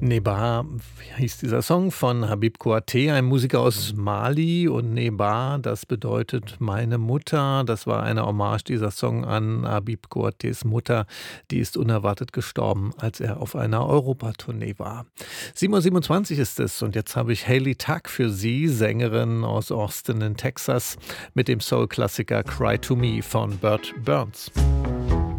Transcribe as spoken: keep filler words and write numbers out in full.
Neba hieß dieser Song von Habib Kouyaté, ein Musiker aus Mali. Und Neba, das bedeutet meine Mutter. Das war eine Hommage, dieser Song, an Habib Kouyatés Mutter. Die ist unerwartet gestorben, als er auf einer Europatournee war. sieben Uhr siebenundzwanzig ist es und jetzt habe ich Hayley Tuck für Sie, Sängerin aus Austin in Texas, mit dem Soul-Klassiker Cry to Me von Burt Burns.